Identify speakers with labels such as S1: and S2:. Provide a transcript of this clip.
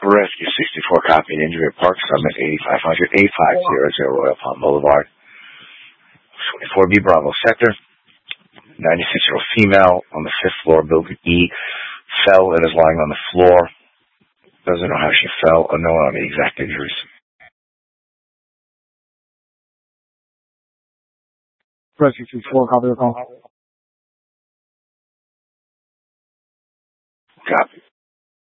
S1: Rescue 64, copy an injury at Park Summit, 8500-8500 Royal Palm Boulevard. 24B Bravo Sector. 96-year-old female on the 5th floor, building E, fell and is lying on the floor. Doesn't know how she fell or no one on the exact injuries.
S2: Rescue 64, copy the call.
S1: Copy.